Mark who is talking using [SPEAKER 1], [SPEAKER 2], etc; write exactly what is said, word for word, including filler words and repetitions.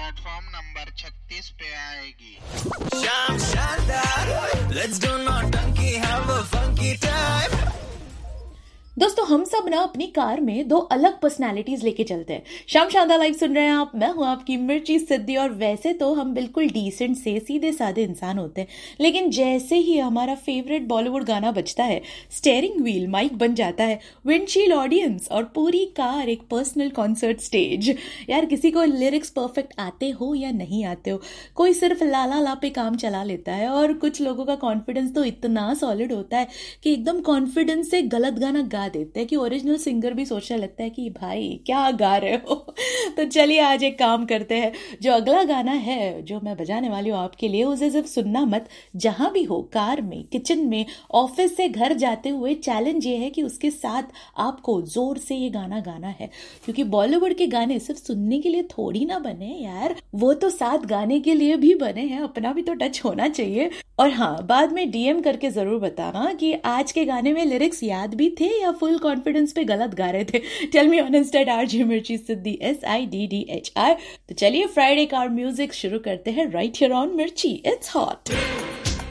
[SPEAKER 1] Platform number छत्तीस पे आएगी।
[SPEAKER 2] Sham Shanda, let's do naughty, have a funky time.
[SPEAKER 3] दोस्तों हम सब ना अपनी कार में दो अलग पर्सनालिटीज लेके चलते हैं। शाम शानदार लाइव सुन रहे हैं आप, मैं हूं आपकी मिर्ची सिद्धि। और वैसे तो हम बिल्कुल डिसेंट से सीधे साधे इंसान होते हैं, लेकिन जैसे ही हमारा फेवरेट बॉलीवुड गाना बजता है, स्टेयरिंग व्हील माइक बन जाता है, विंडशील्ड ऑडियंस और पूरी कार एक पर्सनल कॉन्सर्ट स्टेज। यार किसी को लिरिक्स परफेक्ट आते हो या नहीं आते हो, कोई सिर्फ लाला ला पे काम चला लेता है, और कुछ लोगों का कॉन्फिडेंस तो इतना सॉलिड होता है कि एकदम कॉन्फिडेंस से गलत गाना गा देते हैं कि ओरिजिनल सिंगर भी सोचने लगता है कि भाई क्या गा रहे हो। तो चलिए आज एक काम करते हैं, जो अगला गाना है जो मैं बजाने वाली हूँ आपके लिए, उसे सिर्फ सुनना मत, जहां भी हो, कार में, किचन में, ऑफिस से घर जाते हुए, चैलेंज ये है कि उसके साथ आपको जोर से ये गाना गाना है। क्योंकि बॉलीवुड के गाने सिर्फ सुनने के लिए थोड़ी ना बने यार, वो तो साथ गाने के लिए भी बने हैं, अपना भी तो टच होना चाहिए। और हाँ, बाद में डीएम करके जरूर बताना कि आज के गाने में लिरिक्स याद भी थे या फुल कॉन्फिडेंस पे गलत गा रहे थे। Tell me on instead RJ मिर्ची सिद्धि, S I D D H R. तो चलिए फ्राइडे कार म्यूजिक शुरू करते हैं राइट हियर ऑन मिर्ची, इट्स हॉट।